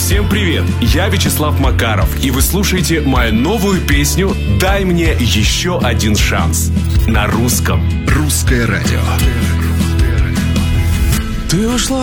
Всем привет, я Вячеслав Макаров, и вы слушаете мою новую песню «Дай мне еще один шанс» на русском. Русское радио. Ты ушла